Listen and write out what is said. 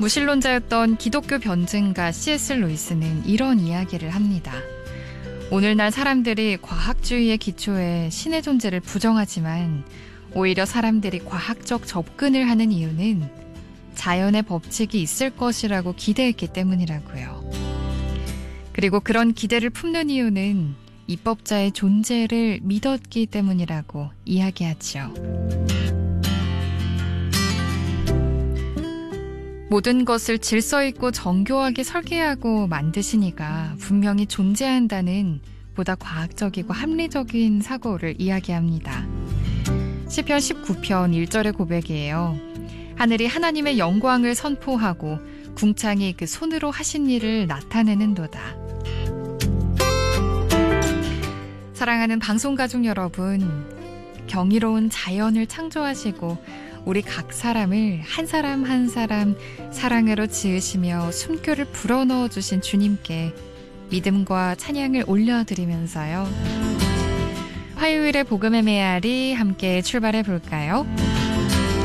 무신론자였던 기독교 변증가 C.S. 루이스는 이런 이야기를 합니다. 오늘날 사람들이 과학주의의 기초에 신의 존재를 부정하지만 오히려 사람들이 과학적 접근을 하는 이유는 자연의 법칙이 있을 것이라고 기대했기 때문이라고요. 그리고 그런 기대를 품는 이유는 입법자의 존재를 믿었기 때문이라고 이야기하죠. 모든 것을 질서 있고 정교하게 설계하고 만드시니가 분명히 존재한다는 보다 과학적이고 합리적인 사고를 이야기합니다. 시편 19편 1절의 고백이에요. 하늘이 하나님의 영광을 선포하고 궁창이 그 손으로 하신 일을 나타내는도다. 사랑하는 방송가족 여러분, 경이로운 자연을 창조하시고 우리 각 사람을 한 사람 한 사람 사랑으로 지으시며 숨결을 불어넣어 주신 주님께 믿음과 찬양을 올려드리면서요. 화요일의 복음의 메아리 함께 출발해 볼까요?